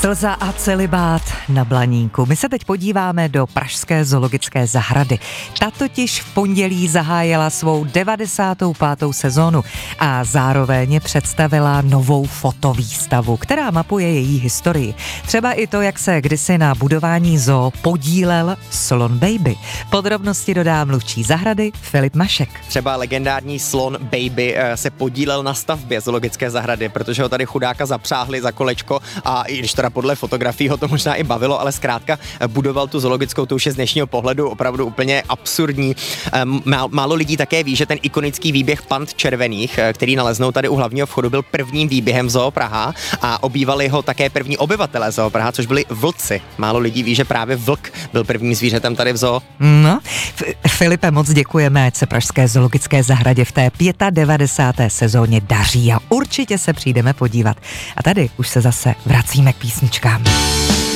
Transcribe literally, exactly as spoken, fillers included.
Slza a celibát na Blaníku. My se teď podíváme do pražské zoologické zahrady. Ta totiž v pondělí zahájila svou devadesátou pátou sezónu a zároveň představila novou fotovýstavu, která mapuje její historii. Třeba i to, jak se kdysi na budování zoo podílel slon Baby. Podrobnosti dodá mluvčí zahrady Filip Mašek. Třeba legendární slon Baby se podílel na stavbě zoologické zahrady, protože ho tady chudáka zapřáhli za kolečko a i když teda podle fotografií ho to možná i bavilo, ale zkrátka budoval tu zoologickou, to už je z dnešního pohledu opravdu úplně absurdní. Málo lidí také ví, že ten ikonický výběh pand červených, který naleznou tady u hlavního vchodu, byl prvním výběhem Zoo Praha a obývali ho také první obyvatelé Zoo Praha, což byli vlci. Málo lidí ví, že právě vlk byl prvním zvířetem tady v zoo. No, Filipe, moc děkujeme, ať se pražské zoologické zahradě v té devadesáté páté sezóně daří a určitě se přijdeme podívat. A tady už se zase vracíme k písničkám.